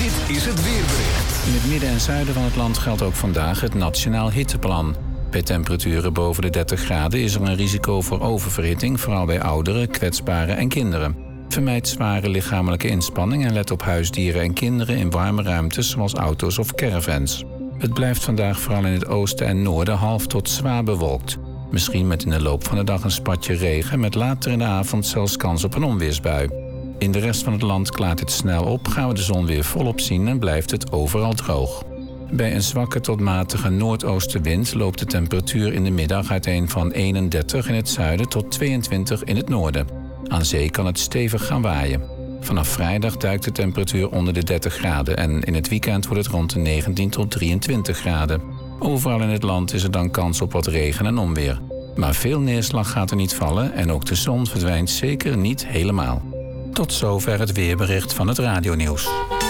Dit is het weerbericht. In het midden en zuiden van het land geldt ook vandaag het Nationaal Hitteplan. Bij temperaturen boven de 30 graden is er een risico voor oververhitting, vooral bij ouderen, kwetsbaren en kinderen. Vermijd zware lichamelijke inspanning en let op huisdieren en kinderen in warme ruimtes zoals auto's of caravans. Het blijft vandaag vooral in het oosten en noorden half tot zwaar bewolkt. Misschien met in de loop van de dag een spatje regen met later in de avond zelfs kans op een onweersbui. In de rest van het land klaart het snel op, gaan we de zon weer volop zien en blijft het overal droog. Bij een zwakke tot matige noordoostenwind loopt de temperatuur in de middag uiteen van 31 in het zuiden tot 22 in het noorden. Aan zee kan het stevig gaan waaien. Vanaf vrijdag duikt de temperatuur onder de 30 graden en in het weekend wordt het rond de 19 tot 23 graden. Overal in het land is er dan kans op wat regen en onweer. Maar veel neerslag gaat er niet vallen en ook de zon verdwijnt zeker niet helemaal. Tot zover het weerbericht van het radionieuws.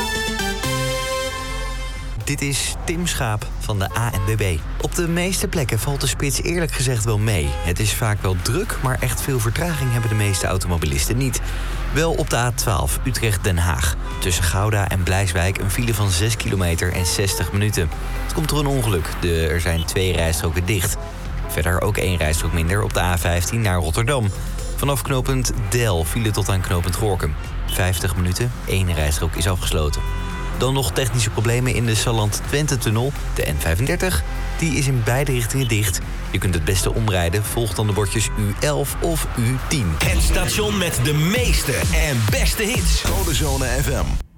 Dit is Tim Schaap van de ANWB. Op de meeste plekken valt de spits eerlijk gezegd wel mee. Het is vaak wel druk, maar echt veel vertraging hebben de meeste automobilisten niet. Wel op de A12 Utrecht-Den Haag. Tussen Gouda en Blijswijk een file van 6 kilometer en 60 minuten. Het komt door een ongeluk. Er zijn 2 rijstroken dicht. Verder ook 1 rijstrook minder op de A15 naar Rotterdam. Vanaf knooppunt Del file tot aan knooppunt Gorinchem. 50 minuten, 1 rijstrook is afgesloten. Dan nog technische problemen in de Salland-Twente-tunnel, de N35. Die is in beide richtingen dicht. Je kunt het beste omrijden, volg dan de bordjes U11 of U10. Het station met de meeste en beste hits. Codezone FM.